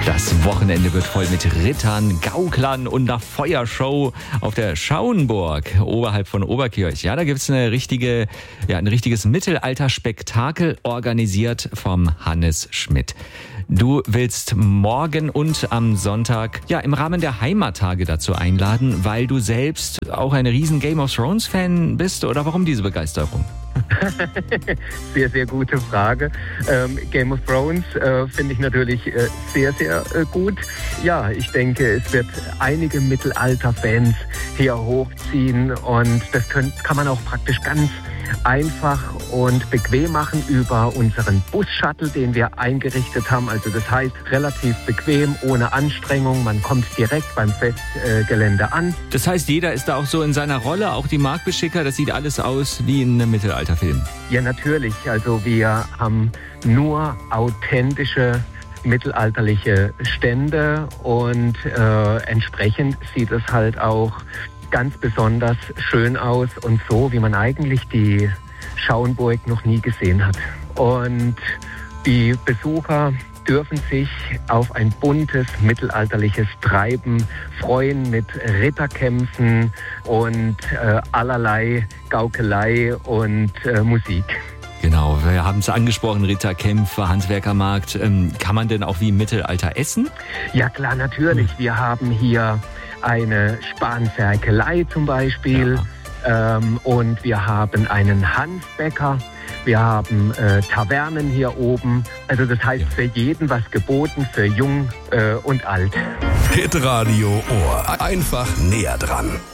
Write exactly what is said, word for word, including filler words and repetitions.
Das Wochenende wird voll mit Rittern, Gauklern und einer Feuershow auf der Schauenburg oberhalb von Oberkirch. Ja, da gibt's eine richtige, ja, ein richtiges Mittelalterspektakel, organisiert vom Hannes Schmidt. Du willst morgen und am Sonntag ja im Rahmen der Heimattage dazu einladen, weil du selbst auch ein riesen Game of Thrones Fan bist, oder warum diese Begeisterung? Sehr, sehr gute Frage. Ähm, Game of Thrones äh, finde ich natürlich äh, sehr, sehr äh, gut. Ja, ich denke, es wird einige Mittelalter-Fans hier hochziehen und das können, kann man auch praktisch ganz einfach und bequem machen über unseren Bus-Shuttle, den wir eingerichtet haben. Also das heißt relativ bequem, ohne Anstrengung. Man kommt direkt beim Festgelände äh, an. Das heißt, jeder ist da auch so in seiner Rolle, auch die Marktbeschicker, das sieht alles aus wie in einem Mittelalterfilm. Ja, natürlich. Also wir haben nur authentische mittelalterliche Stände und äh, entsprechend sieht es halt auch ganz besonders schön aus und so, wie man eigentlich die Schauenburg noch nie gesehen hat. Und die Besucher dürfen sich auf ein buntes mittelalterliches Treiben freuen mit Ritterkämpfen und äh, allerlei Gaukelei und äh, Musik. Genau, wir haben es angesprochen, Ritterkämpfe, Handwerkermarkt. Ähm, kann man denn auch wie im Mittelalter essen? Ja klar, natürlich. Wir haben hier eine Spanferkelei zum Beispiel, ja. ähm, und wir haben einen Hanfbäcker, wir haben äh, Tavernen hier oben. Also das heißt, ja, für jeden was geboten, für jung äh, und alt. Hitradio Ohr, einfach näher dran.